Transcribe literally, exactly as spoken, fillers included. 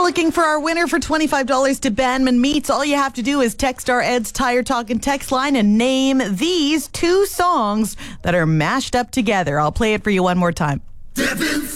looking for our winner for twenty-five dollars to Banman Meats. All you have to do is text our Ed's Tire Talkin' text line and name these two songs that are mashed up together. I'll play it for you one more time. Devin